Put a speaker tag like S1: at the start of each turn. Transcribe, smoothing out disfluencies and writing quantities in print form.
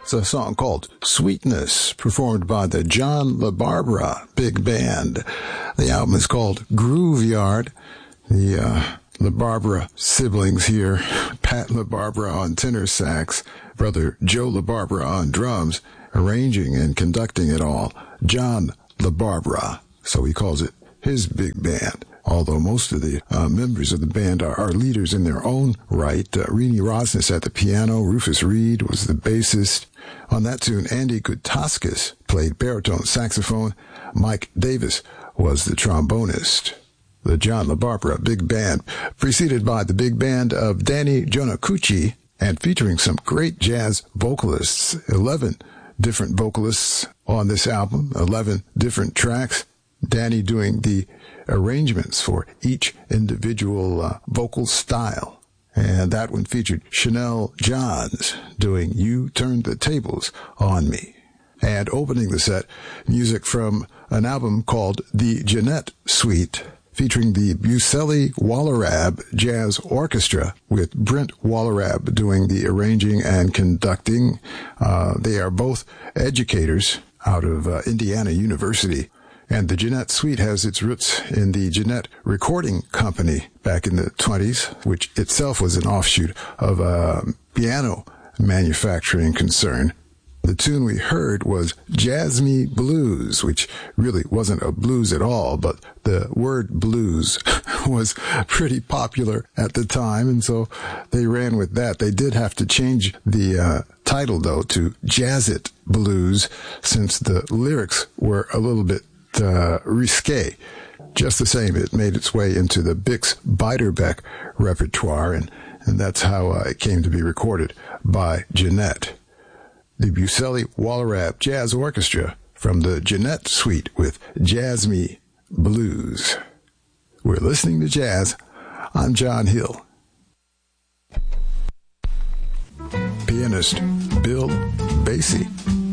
S1: It's a song called Sweetness, performed by the John LaBarbera Big Band. The album is called Grooveyard. The LaBarbera siblings here, Pat LaBarbera on tenor sax, brother Joe LaBarbera on drums, arranging and conducting it all, John LaBarbera. So he calls it his big band. Although most of the members of the band are leaders in their own right. Renee Rosnes at the piano, Rufus Reed was the bassist. On that tune, Andy Gutauskas played baritone saxophone. Mike Davis was the trombonist. The John LaBarbera Big Band, preceded by the big band of Danny Jonacucci, and featuring some great jazz vocalists. 11 different vocalists on this album, 11 different tracks. Danny doing the arrangements for each individual vocal style. And that one featured Chanel Johns doing You Turned the Tables on Me. And opening the set, music from an album called The Jeanette Suite, featuring the Buceli Wallerab Jazz Orchestra, with Brent Wallerab doing the arranging and conducting. They are both educators out of Indiana University. And the Jeanette Suite has its roots in the Jeanette Recording Company back in the 20s, which itself was an offshoot of a piano manufacturing concern. The tune we heard was Jazz Me Blues, which really wasn't a blues at all, but the word blues was pretty popular at the time, and so they ran with that. They did have to change the title, though, to Jazz It Blues, since the lyrics were a little bit risque. Just the same, it made its way into the Bix Beiderbecke repertoire, and that's how it came to be recorded by Jeanette. The Buceli Wallerab Jazz Orchestra from the Jeanette Suite with Jazz Me Blues. We're listening to jazz. I'm John Hill. Pianist Bill Basie.